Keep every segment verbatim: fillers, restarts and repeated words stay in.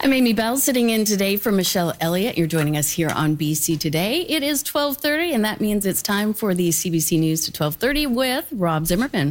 I'm Amy Bell, sitting in today for Michelle Elliott. You're joining us here on B C Today. It is twelve thirty, and that means it's time for the C B C News to twelve thirty with Rob Zimmerman.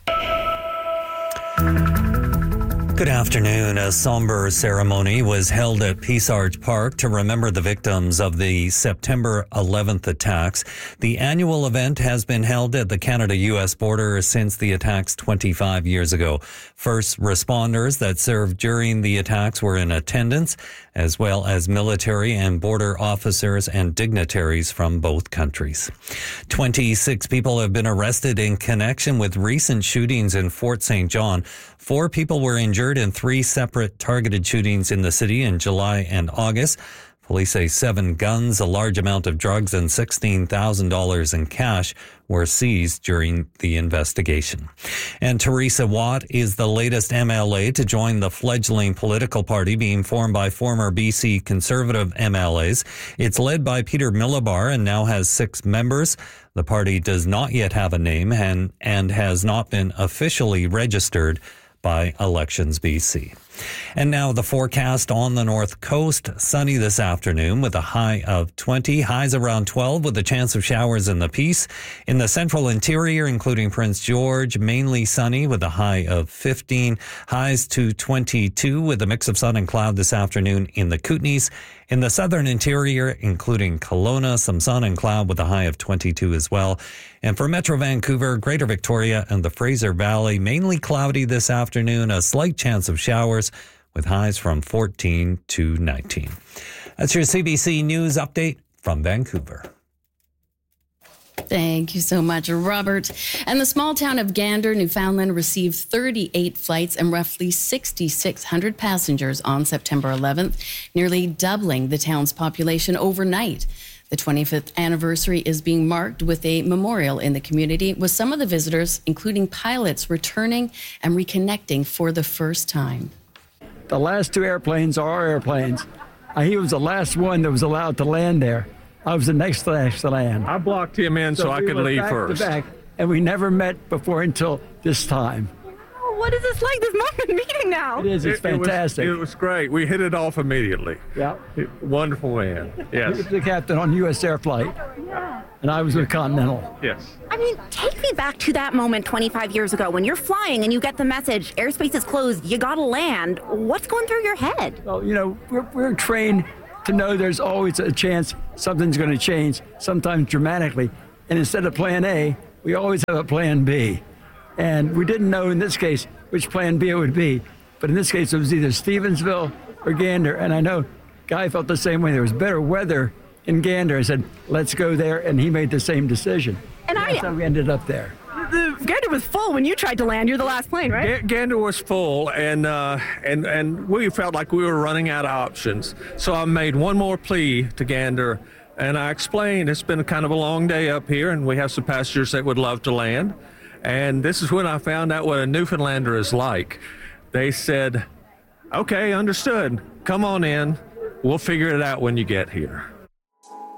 Good afternoon. A somber ceremony was held at Peace Arch Park to remember the victims of the September eleventh attacks. The annual event has been held at the Canada-U S border since the attacks twenty-five years ago. First responders that served during the attacks were in attendance, as well as military and border officers and dignitaries from both countries. twenty-six people have been arrested in connection with recent shootings in Fort Saint John. Four people were injured in three separate targeted shootings in the city in July and August. Police say seven guns, a large amount of drugs, and sixteen thousand dollars in cash were seized during the investigation. And Teresa Watt is the latest M L A to join the fledgling political party being formed by former B C Conservative M L As. It's led by Peter Milobar and now has six members. The party does not yet have a name and, and has not been officially registered by Elections B C. And now the forecast on the North Coast. Sunny this afternoon with a high of twenty, highs around twelve with a chance of showers in the Peace. In the central interior, including Prince George, mainly sunny with a high of fifteen, highs to twenty-two with a mix of sun and cloud this afternoon in the Kootenays. In the southern interior, including Kelowna, some sun and cloud with a high of twenty-two as well. And for Metro Vancouver, Greater Victoria and the Fraser Valley, mainly cloudy this afternoon, a slight chance of showers with highs from fourteen to nineteen. That's your C B C News update from Vancouver. Thank you so much, Robert. And the small town of Gander, Newfoundland, received thirty-eight flights and roughly six thousand six hundred passengers on September eleventh, nearly doubling the town's population overnight. The twenty-fifth anniversary is being marked with a memorial in the community, with some of the visitors, including pilots, returning and reconnecting for the first time. The last two airplanes are our airplanes. Uh, he was the last one that was allowed to land there. I was the next last to land. I blocked him in so, so I we could were leave back first. To back, and we never met before until this time. Oh, what is this like, this moment meeting now? It is. It's it, fantastic. It was, it was great. We hit it off immediately. Yeah. It, wonderful man. Yes. He was the captain on U S Air Flight. Yeah. And I was with Continental. Yes. I mean, take me back to that moment twenty-five years ago when you're flying and you get the message, airspace is closed, you gotta land. What's going through your head? Well, you know, we're, we're trained to know there's always a chance something's going to change, sometimes dramatically. And instead of plan A, we always have a plan B. And we didn't know in this case which plan B it would be. But in this case, it was either Stevensville or Gander. And I know Guy felt the same way. There was better weather in Gander. I said, let's go there. And he made the same decision. And That's I, how we ended up there. The Gander was full when you tried to land. You're the last plane, right? G- Gander was full, and uh, and and we felt like we were running out of options. So I made one more plea to Gander, and I explained it's been kind of a long day up here, and we have some passengers that would love to land. And this is when I found out what a Newfoundlander is like. They said, "Okay, understood. Come on in. We'll figure it out when you get here."